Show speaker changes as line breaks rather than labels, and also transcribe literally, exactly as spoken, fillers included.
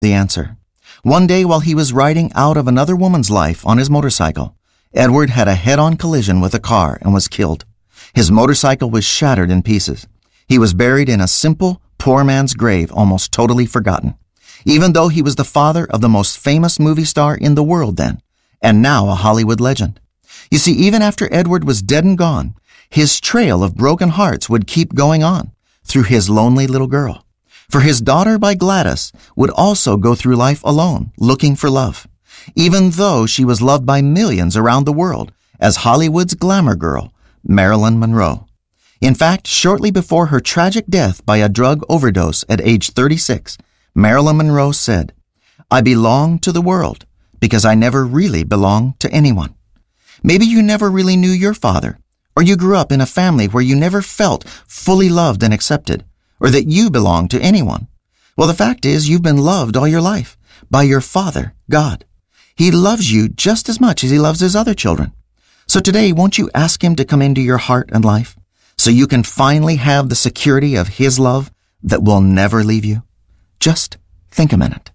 The answer. One day while he was riding out of another woman's life on his motorcycle, Edward had a head-on collision with a car and was killed. His motorcycle was shattered in pieces. He was buried in a simple, poor man's grave, almost totally forgotten, even though he was the father of the most famous movie star in the world then, and now a Hollywood legend. You see, even after Edward was dead and gone, his trail of broken hearts would keep going on through his lonely little girl. For his daughter by Gladys would also go through life alone, looking for love, even though she was loved by millions around the world as Hollywood's glamour girl, Marilyn Monroe. In fact, shortly before her tragic death by a drug overdose at age thirty-six, Marilyn Monroe said, "I belong to the world because I never really belonged to anyone." Maybe you never really knew your father, or you grew up in a family where you never felt fully loved and accepted, or that you belong to anyone. Well, the fact is you've been loved all your life by your Father, God. He loves you just as much as he loves his other children. So today, won't you ask him to come into your heart and life so you can finally have the security of his love that will never leave you? Just think a minute.